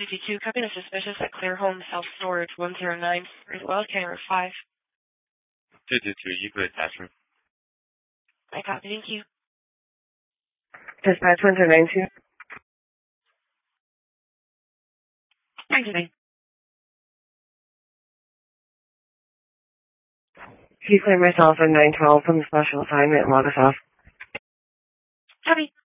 52, copy the suspicious at Clear Home Self-Storage 109, Wild Camera 5. 222, you could attachment. I copy, thank you. Dispatch 192. Thank you. Can you clear myself at 912 from the special assignment and log us off? Copy.